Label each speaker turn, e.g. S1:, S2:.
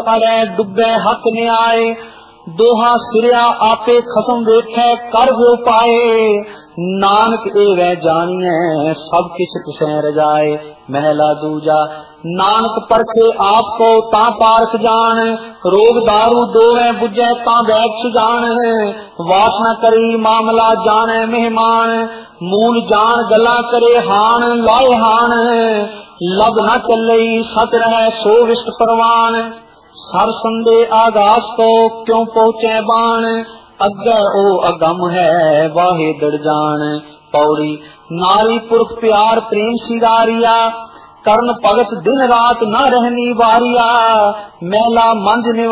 S1: अड़े डुबे हक न्याय। दोहा सिरिया आपे खसम वेखे कर वो पाए। नानक एवै जानिए सब किछ तिसै रजाए। महला दूजा नानक परखे आपको ता पारख जान। रोग दारू दोवे बुझे ता बैठ सुजान। वास न करी मामला जाने मेहमान। मूल जान गला करे हान लाए हान। लब न चले सत रहे सो विष्ट परवान। सर संदे आगास को क्यों पहुँचे बाण। अग्गे ओ अगम है वाहे दड़ जान। पौड़ी नारी पुरख प्यार प्रेम सिगारिया। कर्ण भगत दिन रात न रहनी वारिया। मैला मंज